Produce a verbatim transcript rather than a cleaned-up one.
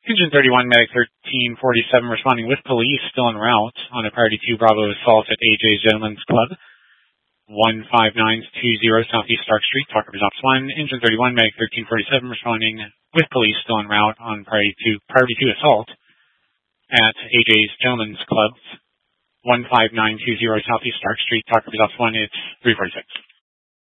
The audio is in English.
Engine thirty-one, Medic thirteen forty-seven responding with police still en route on a priority two Bravo assault at A J's Gentlemen's Club, one five nine two zero Southeast Stark Street. Talker Results one. Engine thirty-one, Medic thirteen forty-seven responding with police still en route on priority two, priority two assault at A J's Gentlemen's Club, one five nine two zero Southeast Stark Street. Talker Results one. It's three forty-six.